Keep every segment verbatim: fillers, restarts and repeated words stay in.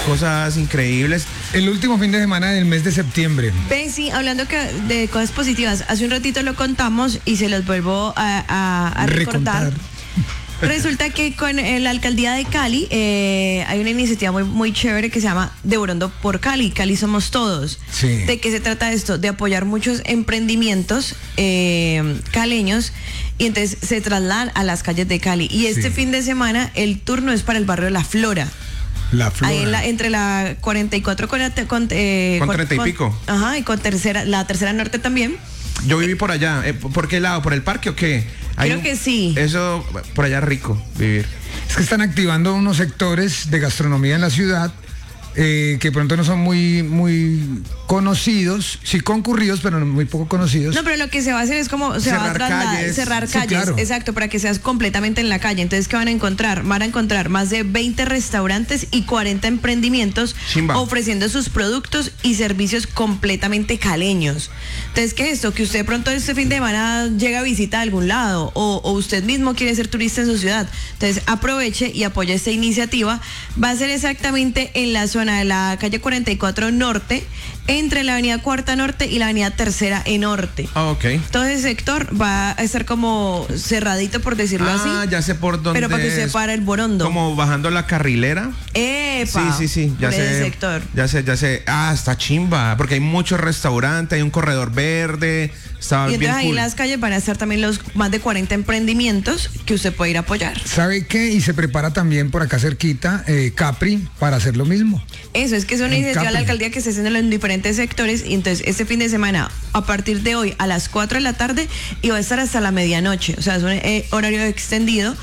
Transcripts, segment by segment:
cosas increíbles. El último fin de semana del mes de septiembre. Ven, sí, hablando que de cosas positivas, hace un ratito lo contamos y se los vuelvo a, a, a recordar. Recontar. Resulta que con eh, la alcaldía de Cali eh, hay una iniciativa muy, muy chévere que se llama Devorando por Cali, Cali somos todos. Sí. ¿De qué se trata esto? De apoyar muchos emprendimientos eh, caleños y entonces se trasladan a las calles de Cali. Y este Sí. fin de semana el turno es para el barrio La Flora. La Flora. Ahí en la, entre la cuarenta y cuatro con, con, eh, Con treinta y pico. Ajá, y con tercera, la tercera norte también. Yo viví por allá. Eh, ¿Por qué lado? ¿Por el parque o qué? Hay Creo un- que sí. Eso, por allá rico vivir. Es que están activando unos sectores de gastronomía en la ciudad eh, que pronto no son muy, muy conocidos, sí concurridos, pero no muy poco conocidos. No, pero lo que se va a hacer es como se va a Cerrar trasladar, calles. cerrar Sí, calles, claro. exacto, para que seas completamente en la calle. Entonces, ¿qué van a encontrar? Van a encontrar más de veinte restaurantes y cuarenta emprendimientos Chimba. ofreciendo sus productos y servicios completamente caleños. Entonces, ¿qué es esto? Que usted de pronto este fin de semana llega a visitar algún lado o, o usted mismo quiere ser turista en su ciudad. Entonces, aproveche y apoye esta iniciativa. Va a ser exactamente en la zona de la calle cuarenta y cuatro Norte, entre la avenida Cuarta Norte y la avenida Tercera E Norte. Ah, ok. Todo ese sector va a estar como cerradito, por decirlo Ah, así. ya sé por dónde. Pero para que usted es. para el Borondo. Como bajando la carrilera. ¡Epa! Sí, sí, sí, ya por sé. ese sector. Ya sé, ya sé. Ah, está chimba, porque hay muchos restaurantes, hay un corredor verde, está Y bien entonces ahí cool. en las calles van a estar también los más de cuarenta emprendimientos que usted puede ir a apoyar. ¿Sabe qué? Y se prepara también por acá cerquita eh, Capri para hacer lo mismo. Eso, es que es una En iniciativa de la Capri. alcaldía que se hace en los diferentes sectores. Y entonces este fin de semana, a partir de hoy a las cuatro de la tarde, y va a estar hasta la medianoche. O sea, es un eh, horario extendido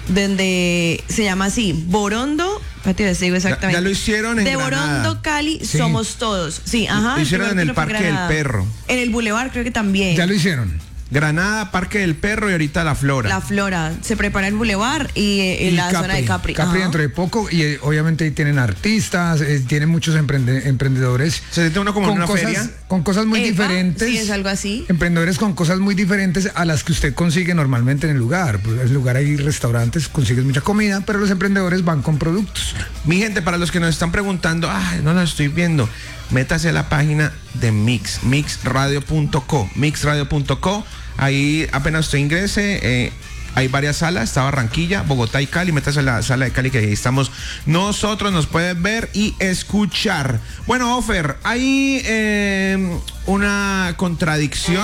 donde se llama así, Borondo. Espérate, les digo exactamente. Ya- ya lo hicieron en De Granada. Borondo, Cali, Sí. somos todos. Sí, ajá. Lo hicieron primer en el turno fue Parque del Granada. Perro. En el Boulevard creo que también. Ya lo hicieron. Granada, Parque del Perro y ahorita La Flora. La Flora. Se prepara el Boulevard y, eh, en la zona de Capri. Capri Ajá. dentro de poco y eh, obviamente ahí tienen artistas, eh, tienen muchos emprende- emprendedores. Se siente uno como en con una cosas, feria. con cosas muy Epa, diferentes. sí, es algo así. Emprendedores con cosas muy diferentes a las que usted consigue normalmente en el lugar. Pues, en el lugar hay restaurantes, consigues mucha comida, pero los emprendedores van con productos. Mi gente, para los que nos están preguntando, ay, no lo estoy viendo, métase a la página de Mix, mix radio punto co, mix radio punto co. Ahí apenas usted ingrese, eh, hay varias salas, está Barranquilla, Bogotá y Cali, métase a la sala de Cali que ahí estamos nosotros, nos pueden ver y escuchar. Bueno, Ofer, hay eh, una contradicción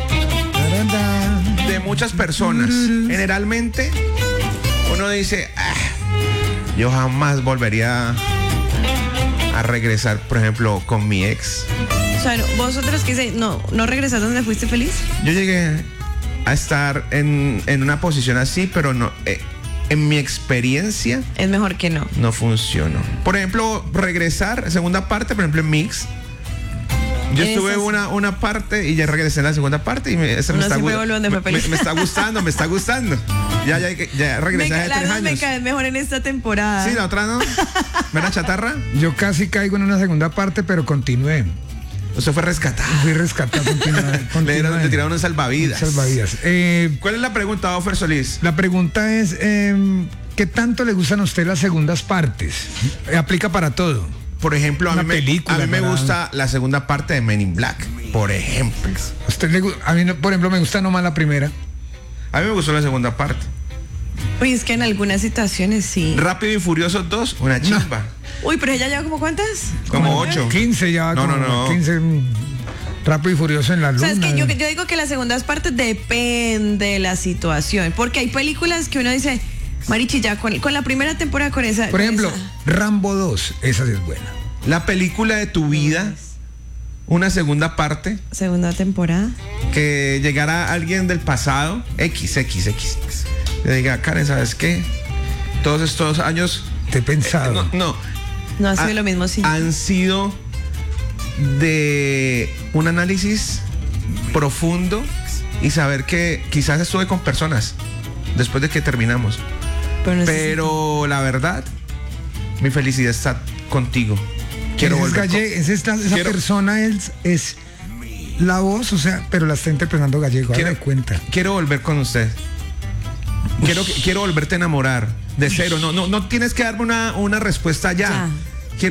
de muchas personas. Generalmente uno dice, ah, yo jamás volvería a regresar, por ejemplo, con mi ex. O sea, vosotros que dice, no, no regresas donde fuiste feliz. Yo llegué a estar en, en una posición así, pero no, eh, en mi experiencia Es mejor que no. no funcionó. Por ejemplo, regresar, segunda parte, por ejemplo, en Mix. Yo Esas- estuve una, una parte y ya regresé en la segunda parte y me, esta me, Uno está, siempre gu- vuelve donde fue me- me- feliz. me está gustando, me está gustando. Ya, ya, ya Me, regresé hace la tres dos me años. cae mejor en esta temporada. Sí, la otra no. ¿Mera chatarra? Yo casi caigo en una segunda parte, pero continué. Usted fue rescatado. Fui rescatado. continué, Le, dieron- continué. le tiraron un salvavidas. Salvavidas. Eh, ¿Cuál es la pregunta, Ofer Solís? La pregunta es, eh, ¿qué tanto le gustan a usted las segundas partes? Eh, aplica para todo. Por ejemplo, a Una mí, me, película, a mí me para- gusta la segunda parte de Men in Black, por ejemplo. ¿A usted le gu- a mí, no- por ejemplo, me gusta nomás la primera. A mí me gustó la segunda parte. Uy, es que en algunas situaciones sí. Rápido y Furioso dos, una chimba. Uy, pero ella lleva como cuántas. Como ocho. quince ya. No, como no, no. quince, mm, Rápido y Furioso en la O luna. sea, es que yo, yo digo que las segundas partes depende de la situación. Porque hay películas que uno dice, Marichi, ya con, con la primera temporada con esa. Por con ejemplo, esa- Rambo dos, esa sí es buena. La película de tu vida, una segunda parte, Segunda temporada. que llegara alguien del pasado, X, X, X. Le diga, Karen, ¿sabes qué? Todos estos años. Te he pensado. No, no. No ha sido Ha- lo mismo, sí. Han sido de un análisis profundo y saber que quizás estuve con personas después de que terminamos. Pero, no sé si- Pero la verdad, mi felicidad está contigo. Quiero Ese es volver. galle- con- ese es la- esa Quiero- persona es, es la voz, o sea, pero la está interpretando gallego. Quiero- Quiero cuenta. Quiero volver con usted. Quiero, quiero volverte a enamorar de cero. No, no, no tienes que darme una, una respuesta ya. Ya.